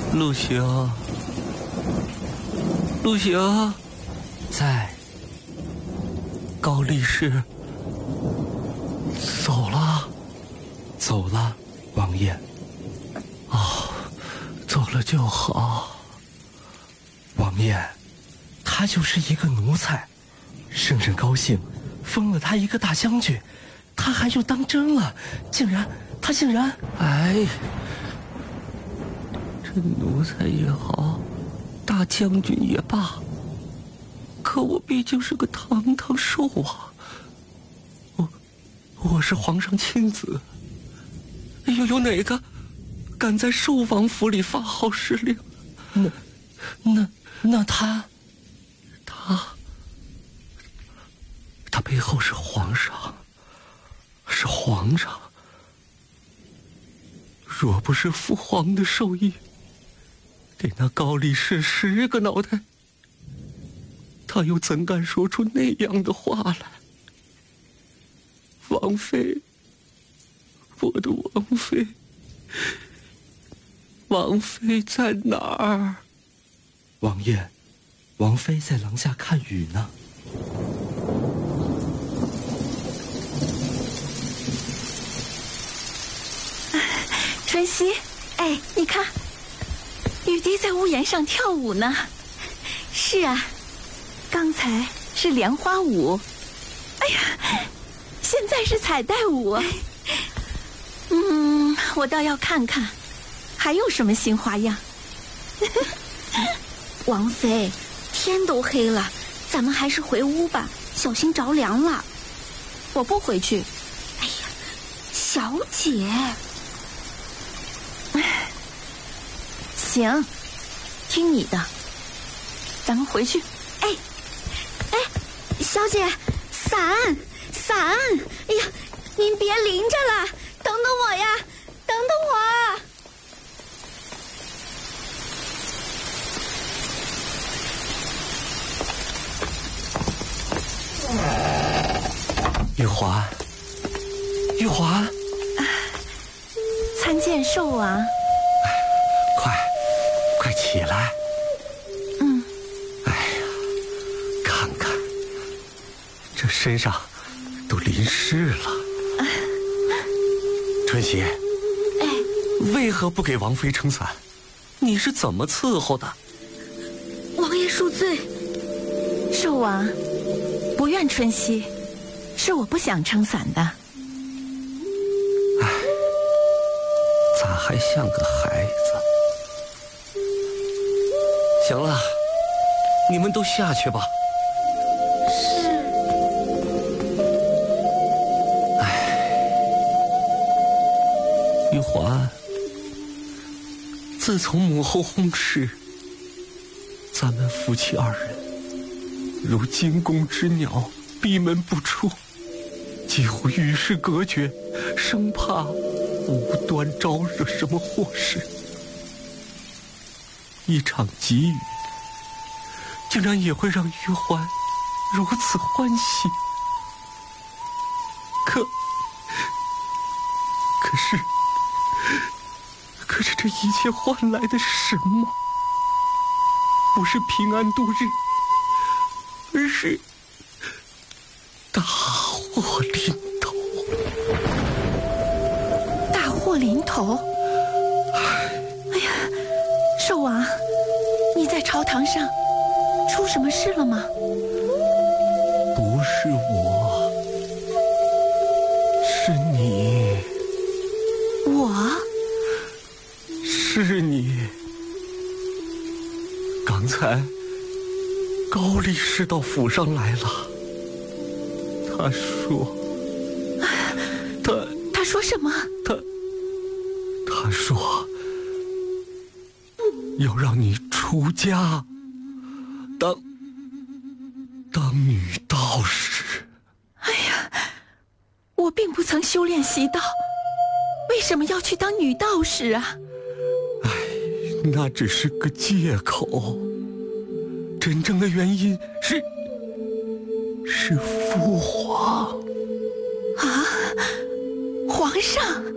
陆行，陆行， 在。 高力士走了， 走了，王爷。 哦，走了就好。 王爷，他就是一个奴才，圣人高兴，封了他一个大将军，他还就当真了，他竟然， 哎，这奴才也好，大将军也罢，可我毕竟是个堂堂寿王，我是皇上亲子，有哪个敢在寿王府里发号施令？ 那他背后是皇上，是皇上。若不是父皇的授意，给那高力士10个脑袋，他又怎敢说出那样的话来？王妃，我的王妃，王妃在哪儿？ 王爷，王妃在廊下看雨呢。 春熙，哎，你看，雨滴在屋檐上跳舞呢。是啊，刚才是莲花舞，哎呀，现在是彩带舞。我倒要看看，还有什么新花样。 王妃，天都黑了，咱们还是回屋吧，小心着凉了。 我不回去。 哎呀，小姐。 行，听你的，咱们回去。 哎，小姐，伞！哎呀，您别淋着了，等等我呀，等等我！ 玉华，玉华， 参见寿王。 快起来！哎呀，看看，这身上都淋湿了。春熙，为何不给王妃撑伞？你是怎么伺候的？ 王爷恕罪。 寿王，不怨春熙，是我不想撑伞的。 哎，咋还像个孩子？行了，你们都下去吧。 是。 玉环，自从母后薨逝，咱们夫妻2人如惊弓之鸟，闭门不出，几乎与世隔绝，生怕无端招惹什么祸事。一场急雨，竟然也会让玉环如此欢喜。可是这一切换来的是什么？不是平安度日，而是大祸临头。 大祸临头！哎呀，寿王，你在朝堂上出什么事了吗？ 不是我，是你。 我？ 是你。刚才高力士到府上来了，他说他说什么？ 他说要让你出家当女道士。 哎呀，我并不曾修炼习道，为什么要去当女道士啊？ 那只是个借口，真正的原因是父皇。 啊，皇上！